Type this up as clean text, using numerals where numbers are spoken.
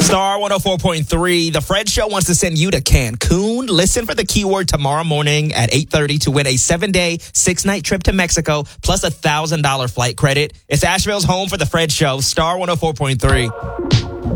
Star 104.3. The Fred Show wants to send you to Cancun. Listen for the keyword tomorrow morning at 8:30 to win a 7-day, 6-night trip to Mexico plus $1,000 flight credit. It's Asheville's home for the Fred Show. Star 104.3.